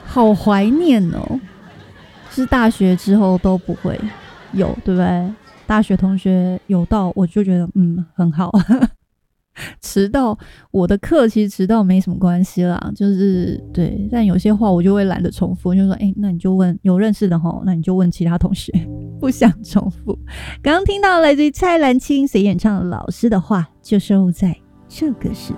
好怀念哦，是大学之后都不会有，对不对？大学同学有到，我就觉得很好。迟到，我的课其实迟到没什么关系啦，就是对，但有些话我就会懒得重复，就说那你就问有认识的齁，那你就问其他同学，不想重复。刚刚听到来自于蔡澜清所演唱的《老师的话》，就收录在这个时